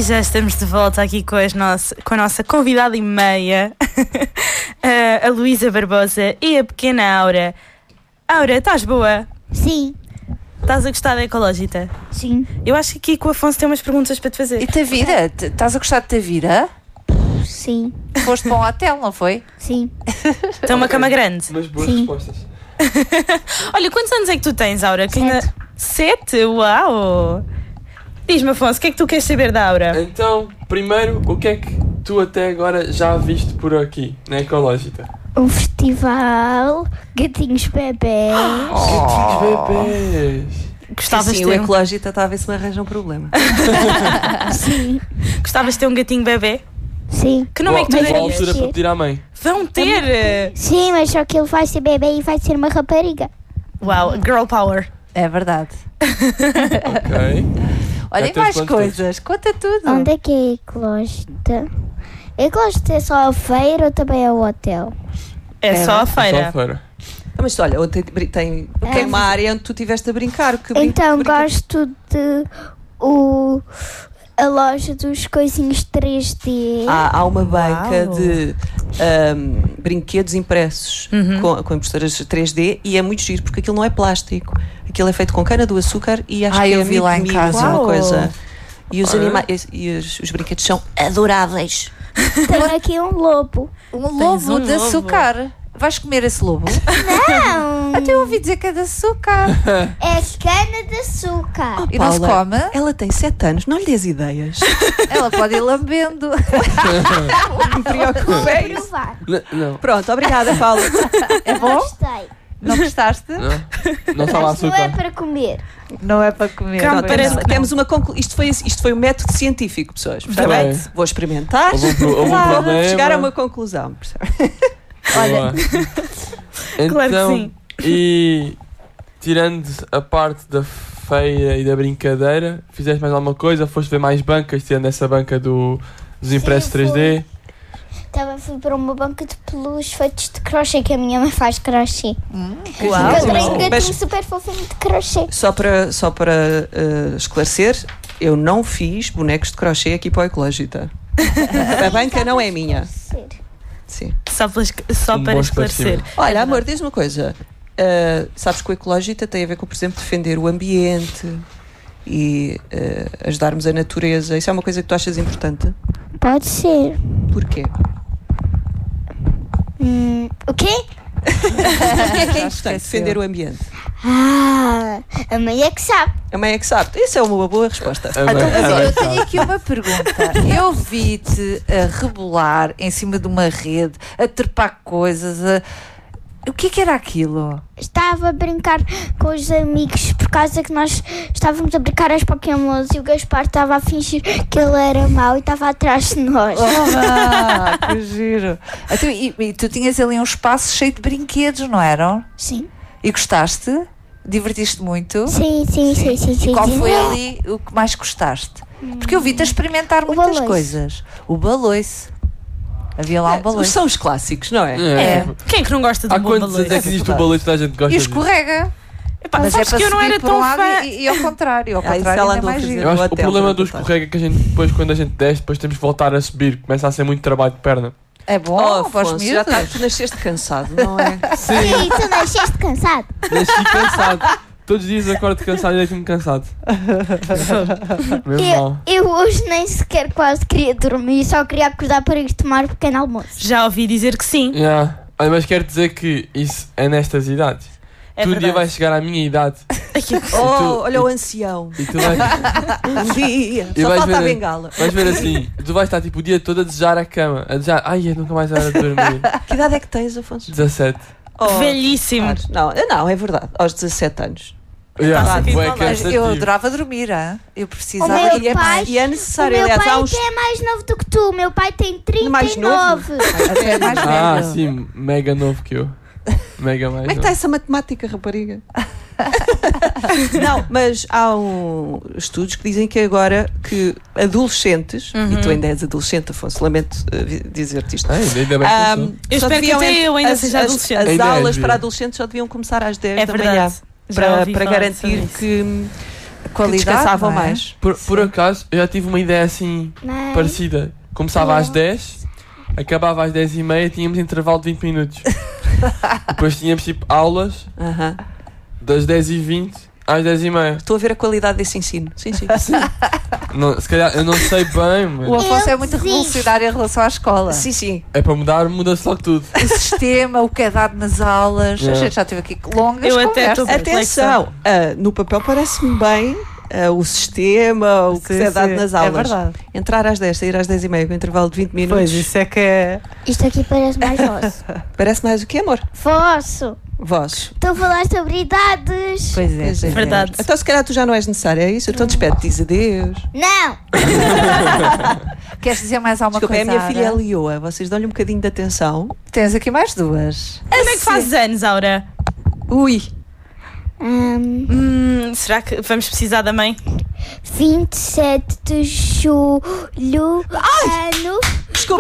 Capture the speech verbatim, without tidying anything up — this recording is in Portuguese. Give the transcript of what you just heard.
já estamos de volta aqui com, as nosso, com a nossa convidada e meia, a Luísa Barbosa e a pequena Aura. Aura, estás boa? Sim. Estás a gostar da Ecológita? Sim. Eu acho que aqui com o Afonso tem umas perguntas para te fazer. E Tavira? Estás a gostar de Tavira? Sim. Foste para um hotel, não foi? Sim. Tem uma cama grande. Mas boas Sim. respostas. Olha, quantos anos é que tu tens, Aura? Que Sete. ainda... Sete? Uau! Diz-me, Afonso, o que é que tu queres saber da Aura? Então, primeiro, o que é que tu até agora já viste por aqui, na Ecológita? Um festival, gatinhos bebés. Gatinhos bebês. Gostavas Sim, de o ter um... Ecológita está a ver se me arranja um problema. Sim. Gostavas de ter um gatinho bebê? Sim. Que nome é que tu Boa Mas darias? altura para pedir à mãe. Vão ter! Sim, mas só que ele vai ser bebê e vai ser uma rapariga. Uau, girl power. É verdade. Ok. Olha, Já e tens mais quantos coisas. Conta tudo. Onde é que é a Ecológita? A Ecológita é só a feira ou também é o hotel? É, É, só a Só feira. a feira. Ah, mas olha, ontem tem, tem, tem uma área onde tu estiveste a brincar. Que brin- Então brinca- gosto de o, a loja dos coisinhos três D. Há, há uma banca Uau. de ahm, brinquedos impressos Uhum. com, com impressoras três D e é muito giro porque aquilo não é plástico. Aquilo é feito com cana do açúcar e acho Ah, que eu é vi lá em amigo, casa. uma Uau. coisa. E os, Ah, é? animais, e os, os brinquedos são adoráveis. Tem aqui um lobo. Um lobo um de lobo. açúcar. Vais comer esse lobo? Não! Até eu ouvi dizer que é de açúcar. É cana de açúcar. E não se Paula, come? Ela tem sete anos, não lhe des ideias. Ela pode ir lambendo. Me preocupa Vou é isso. provar. N- não. Pronto, obrigada, Paula. É bom? Gostei. Não gostaste? Não. Não estava Mas não é açúcar. para comer. Não é para comer. Calma, Pronto, parece temos, que não. temos uma conclu... isto, foi, isto foi um método científico, pessoas. Portanto, Bem. vou experimentar. Houve um, pro- houve um Claro, problema. chegar a uma conclusão. percebe? Olha. Então, Claro que sim. e tirando a parte da feira e da brincadeira, fizeste mais alguma coisa? Foste ver mais bancas, tirando essa banca do, dos impressos Sim, três D? Também fui para uma banca de peluches feitos de crochê, que a minha mãe faz crochê. Uau. Eu tenho um Mas- gatinho super fofinho de crochê. Só para, só para eh, esclarecer, eu não fiz bonecos de crochê aqui para o Ecológita. A banca não é minha. Sim. Só, para esc- só Um para bom esclarecer. Olha, amor, diz uma coisa. Uh, sabes que o Ecológita tem a ver com, por exemplo, defender o ambiente e uh, ajudarmos a natureza. Isso é uma coisa que tu achas importante? Pode ser. Porquê? Hum, o quê? Porquê é que é importante esqueceu. defender o ambiente? Ah, a mãe é que sabe. A mãe é que sabe. Isso é uma boa resposta. A mãe- Então, mas a mãe eu sabe. tenho aqui uma pergunta. Eu vi-te a rebolar em cima de uma rede, a trepar coisas. A... O que é que era aquilo? Estava a brincar com os amigos por causa que nós estávamos a brincar aos Pokémons e o Gaspar estava a fingir que ele era mau e estava atrás de nós. Ah, que giro. Então, e, e tu tinhas ali um espaço cheio de brinquedos, não eram? Sim. E gostaste? Divertiste muito? Sim, sim, sim, sim, sim. E qual sim. foi ali o que mais gostaste? Porque eu vi-te a experimentar O muitas baloiço. coisas. O baloiço. Havia lá um É, baloiço. são os clássicos, não é? É. tipo, Quem é que não gosta de há um bom quantos anos é que balanço? existe o baloiço que a gente gosta E disso? escorrega. Epá, Mas sabes é para que eu não subir era por tão um lado fã. e, e ao contrário. Ao Ah, isso contrário ela ainda é andou a mais fazer. giro. Eu acho No que o hotel, problema já do contaste. escorrega é que a gente depois, quando a gente desce, depois temos que voltar a subir. Começa a ser muito trabalho de perna. É bom Oh, para os Afonso, já tá, miúdos. tu nasceste cansado, não é? Sim, tu nasceste cansado. Nasci cansado. Todos os dias acordo cansado e deito-me cansado. Mesmo Eu, mal. eu hoje nem sequer quase queria dormir, só queria acordar para ir tomar um pequeno almoço. Já ouvi dizer que sim. Yeah. Olha, mas quero dizer que isso é nestas idades. É tu um dia verdade. vais chegar à minha idade Oh, olha o ancião. e tu vais, Um dia. E Só vais falta a ver- bengala. vais ver assim, tu vais estar tipo o dia todo a desejar a cama, a desejar, ai, eu nunca mais era de dormir. Que idade é que tens, Afonso? dezassete. Oh, Velhíssimo. claro. Não, não, é verdade. Aos dezassete anos. Yeah, aqui bué com a Mas eu cansativo. adorava dormir, hein? Eu O precisava meu de E é, pai- e é O necessário, meu aliás, pai há uns. até é mais novo do que tu. O meu pai tem trinta Mais e novo? nove. até mais Ah, velho. sim, mega novo que eu. Mega mais Como é que está novo. essa matemática, rapariga? Não, mas há um, estudos que dizem que agora que adolescentes, e tu ainda és adolescente, Afonso, lamento uh, vi- dizer-te isto. Ai, ainda bem que Ahm, eu sou. Eu só espero que deviam até ent- eu ainda as- seja as- adolescente. As, Ainda és, aulas Bia. para adolescentes só deviam começar às dez É da verdade. manhã Já para, ouvi para falar garantir sobre isso. que, qualidade, descansavam não é? mais. Por, por acaso, eu já tive uma ideia assim Mãe. parecida. Começava às dez, acabava às dez e meia, tínhamos intervalo de vinte minutos. Depois tínhamos tipo aulas Aham. das dez e vinte às dez e meia. Estou a ver a qualidade desse ensino. Sim, sim. Não, se calhar eu não sei bem, mas O Afonso é Eu muito desisto. revolucionário em relação à escola. sim, sim. é para mudar, muda-se logo tudo. O sistema, o que é dado nas aulas. A Yeah. gente já teve aqui longas Eu até conversas. tô- Atenção, ah, no papel parece-me bem ah, o sistema, o que Sim, é dado sim, nas é aulas. verdade. Entrar às dez, sair às dez e meia com intervalo de vinte minutos. Pois, isso é que é. Isto aqui parece mais vosso. Parece mais o que, amor? Vosso. Vosso. Estou a falar sobre idades. Pois é, Pois é. pois é. Verdade. Então se calhar tu já não és necessário, é isso? Então despede, diz adeus. Não. Queres dizer mais alguma Desculpa, é coisa? a minha filha Aura? Lioa. Vocês dão-lhe um bocadinho de atenção. Tens aqui mais duas. Como é que fazes anos, Aura? Ui, Hum, Hum, será que vamos precisar da mãe? vinte e sete de julho, ano